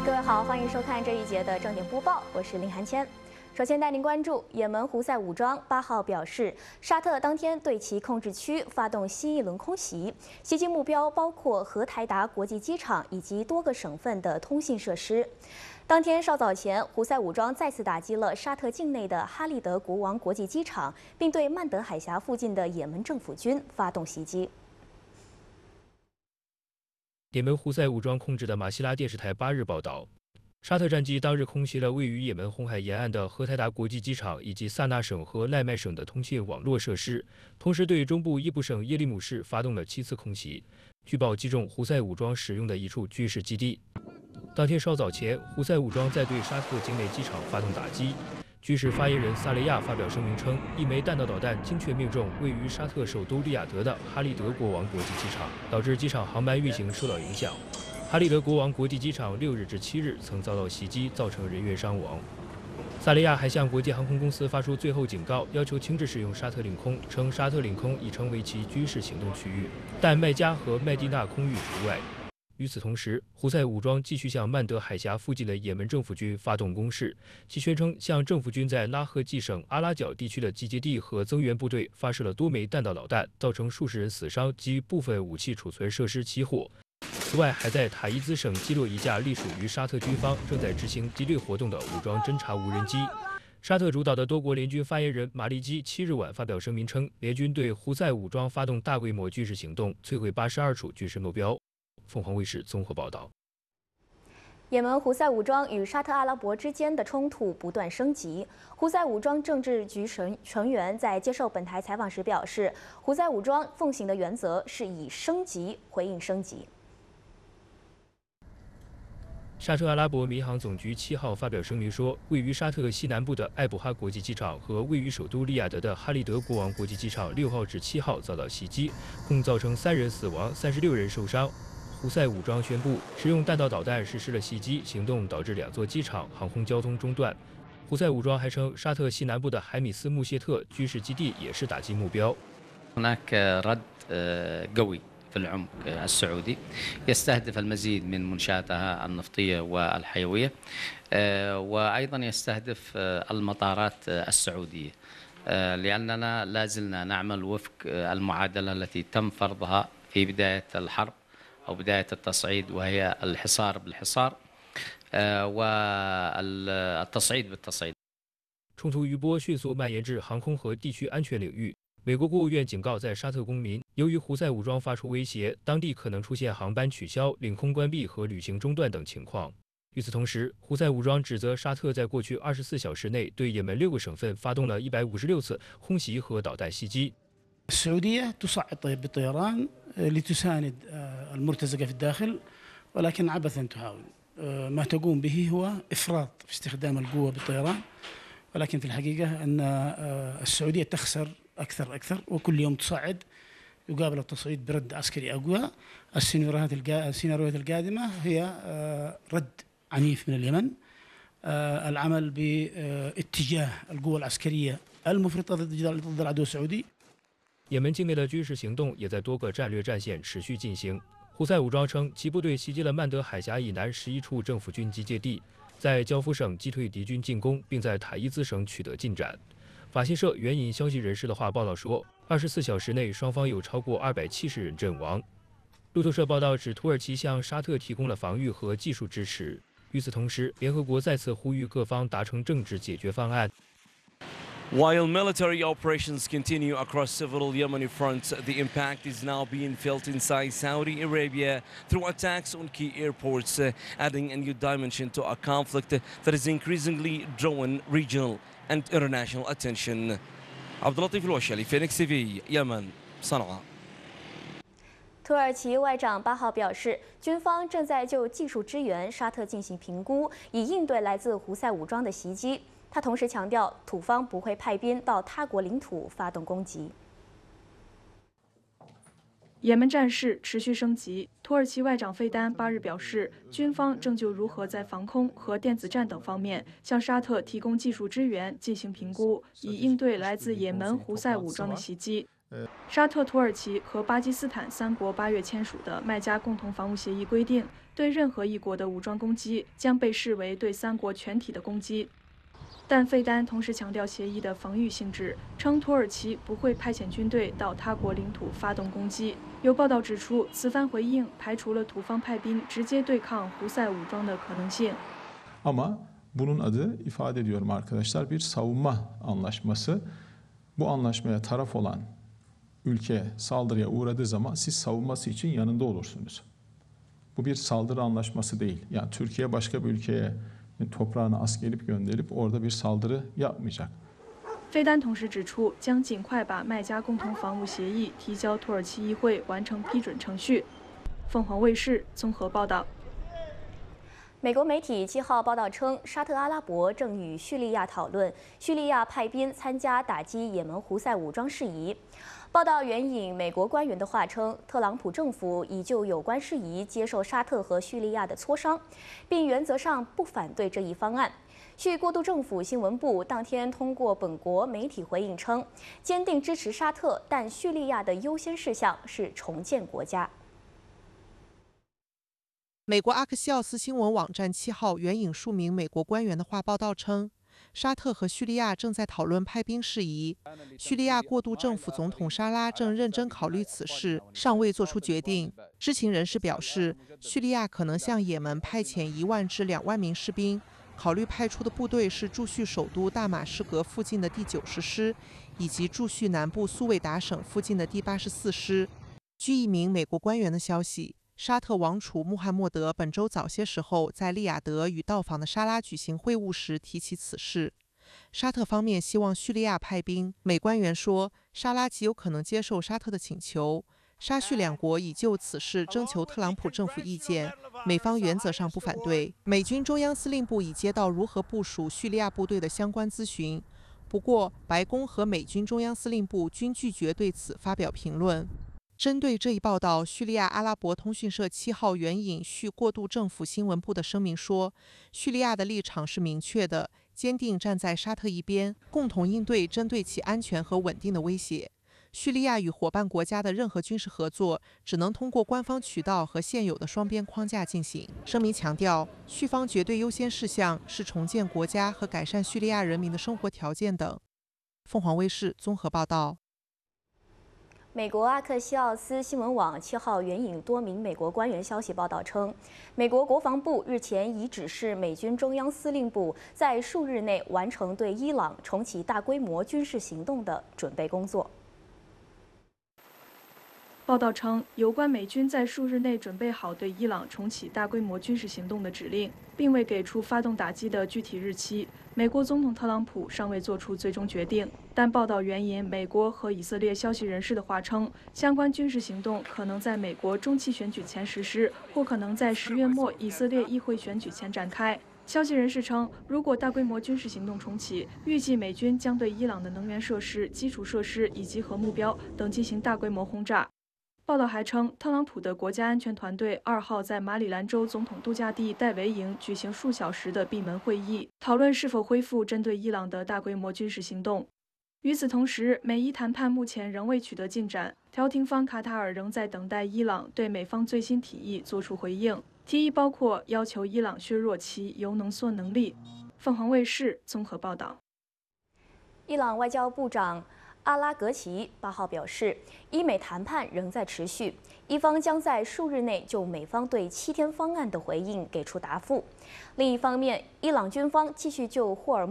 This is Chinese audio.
各位好，欢迎收看这一节的正点播报，我是林涵谦。首先带您关注，也门胡塞武装8号表示，沙特当天对其控制区发动新一轮空袭，袭击目标包括荷台达国际机场以及多个省份的通信设施。当天稍早前，胡塞武装再次打击了沙特境内的哈利德国王国际机场，并对曼德海峡附近的也门政府军发动袭击。 也门胡塞武装控制的马希拉电视台8日报道，沙特战机当日空袭了位于也门红海沿岸的荷台达国际机场以及萨那省和赖麦省的通信网络设施，同时对中部伊布省耶利姆市发动了7次空袭，据报击中胡塞武装使用的一处军事基地。当天稍早前，胡塞武装在对沙特境内机场发动打击。军事发言人萨雷亚发表声明称，一枚弹道导弹精确命中位于沙特首都利雅得的哈利德国王国际机场，导致机场航班运行受到影响。哈利德国王国际机场6日至7日曾遭到袭击，造成人员伤亡。萨雷亚还向国际航空公司发出最后警告，要求停止使用沙特领空，称沙特领空已成为其军事行动区域，但麦加和麦地那空域除外。与此同时，胡塞武装继续向曼德海峡附近的也门政府军发动攻势，其宣称向政府军在拉赫季省阿拉角地区的集结地和增援部队发射了多枚弹道导弹，造成数十人死伤及部分武器储存设施起火。此外，还在塔伊兹省击落一架隶属于沙特军方正在执行敌对活动的武装侦察无人机。沙特主导的多国联军发言人马利基7日晚发表声明称，联军对胡塞武装发动大规模军事行动，摧毁82处军事目标。凤凰卫视综合报道。 也门胡塞武装与沙特阿拉伯之间的冲突不断升级。胡塞武装政治局成员在接受本台采访时表示，胡塞武装奉行的原则是以升级回应升级。 沙特阿拉伯民航总局7号发表声明说，位于沙特西南部的艾卜哈国际机场和位于首都利雅得的哈利德国王国际机场6号至7号遭到袭击，共造成3人死亡，36人受伤。胡塞武装宣布使用弹道导弹实施了袭击行动，导致2座机场航空交通中断。胡塞武装还称，沙特西南部的海米斯穆谢特军事基地也是打击目标。 في العمق السعودي يستهدف المزيد من منشاتها النفطية والحيوية وأيضا يستهدف المطارات السعودية لأننا لا زلنا نعمل وفق المعادلة التي تم فرضها في بداية الحرب أو بداية التصعيد، وهي الحصار بالحصار والتصعيد بالتصعيد。 冲突余波迅速蔓延至航空和地区安全领域。美国国务院警告在沙特公民，由于胡塞武装发出威胁，当地可能出现航班取消、领空关闭和旅行中断等情况。与此同时，胡塞武装指责沙特在过去24小时内对也门6个省份发动了156次空袭和导弹袭击。 السعودية تصعد بالطيران لتساند المرتزقة في الداخل، ولكن عبثا تحاول. ما تقوم به هو إفراط في استخدام القوة بالطيران، ولكن في الحقيقة أن السعودية تخسر أكثر وكل يوم تصعد يقابل التصعيد برد عسكري أقوى. السيناريوهات القادمة هي رد عنيف من اليمن، العمل باتجاه القوى العسكرية المفرطة ضد العدو السعودي。 也门境内的军事行动也在多个战略战线持续进行。胡塞武装称，其部队袭击了曼德海峡以南11处政府军集结地，在焦夫省击退敌军进攻，并在塔伊兹省取得进展。法新社援引消息人士的话报道说，24小时内双方有超过270人阵亡。路透社报道指，土耳其向沙特提供了防御和技术支持。与此同时，联合国再次呼吁各方达成政治解决方案。 While military operations continue across several Yemeni fronts, the impact is now being felt inside Saudi Arabia through attacks on key airports, adding a new dimension to a conflict that is increasingly drawing regional and international attention. عبد اللطيف الوشلي Phoenix TV يمن صنعاء。 土耳其外长8号表示，军方正在就技术支援沙特进行评估，以应对来自胡塞武装的袭击。他同时强调，土方不会派兵到他国领土发动攻击。 也门战事持续升级，土耳其外长费丹8日表示，军方正就如何在防空和电子战等方面向沙特提供技术支援进行评估，以应对来自也门胡塞武装的袭击。沙特、土耳其和巴基斯坦3国8月签署的麦加共同防务协议规定， 对任何一国的武装攻击将被视为对3国全体的攻击。但费丹同时强调协议的防御性质，称土耳其不会派遣军队到他国领土发动攻击。有报道指出，此番回应排除了土方派兵直接对抗胡塞武装的可能性。 Ama bunun adı ifade ediyorum arkadaşlar bir savunma anlaşması. Bu anlaşmaya taraf olan ülke saldırıya uğradığı zaman siz savunması için yanında olursunuz. Bu bir saldırı anlaşması değil. Yani Türkiye başka bir ülkeye toprağına asker gönderip orada bir saldırı yapmayacak. 费丹同时指出，将尽快把麦加共同防务协议提交土耳其议会完成批准程序。凤凰卫视综合报道。 美国媒体7号报道称，沙特阿拉伯正与叙利亚讨论叙利亚派兵参加打击也门胡塞武装事宜。报道援引美国官员的话称，特朗普政府已就有关事宜接受沙特和叙利亚的磋商，并原则上不反对这一方案。叙过渡政府新闻部当天通过本国媒体回应称，坚定支持沙特，但叙利亚的优先事项是重建国家。 美国阿克西奥斯新闻网站7号援引数名美国官员的话报道称，沙特和叙利亚正在讨论派兵事宜，叙利亚过渡政府总统沙拉正认真考虑此事，尚未做出决定。知情人士表示，叙利亚可能向也门派遣1万至2万名士兵，考虑派出的部队是驻叙首都大马士革附近的第90师，以及驻叙南部苏韦达省附近的第84师。据一名美国官员的消息，沙特王储穆罕默德本周早些时候在利雅得与到访的沙拉举行会晤时提起此事。沙特方面希望叙利亚派兵，美官员说，沙拉极有可能接受沙特的请求。沙叙2国已就此事征求特朗普政府意见，美方原则上不反对。美军中央司令部已接到如何部署叙利亚部队的相关咨询，不过白宫和美军中央司令部均拒绝对此发表评论。针对这一报道，叙利亚阿拉伯通讯社7号援引叙过渡政府新闻部的声明说，叙利亚的立场是明确的，坚定站在沙特一边，共同应对针对其安全和稳定的威胁。叙利亚与伙伴国家的任何军事合作只能通过官方渠道和现有的双边框架进行。声明强调，叙方绝对优先事项是重建国家和改善叙利亚人民的生活条件等。凤凰卫视综合报道。 美国阿克西奥斯新闻网7号援引多名美国官员消息报道称，美国国防部日前已指示美军中央司令部在数日内完成对伊朗重启大规模军事行动的准备工作。 报道称，有关美军在数日内准备好对伊朗重启大规模军事行动的指令，并未给出发动打击的具体日期。美国总统特朗普尚未做出最终决定，但报道援引美国和以色列消息人士的话称，相关军事行动可能在美国中期选举前实施，或可能在10月末以色列议会选举前展开。消息人士称，如果大规模军事行动重启，预计美军将对伊朗的能源设施、基础设施以及核目标等进行大规模轰炸。报道还称，特朗普的国家安全团队2号在马里兰州总统度假地戴维营举行数小时的闭门会议，讨论是否恢复针对伊朗的大规模军事行动。与此同时，美伊谈判目前仍未取得进展，调停方卡塔尔仍在等待伊朗对美方最新提议作出回应，提议包括要求伊朗削弱其铀浓缩能力。凤凰卫视综合报道。 伊朗外交部长阿拉格齐8号表示，伊美谈判仍在持续，伊方将在数日内就美方对7天方案的回应给出答复。另一方面，伊朗军方继续就霍尔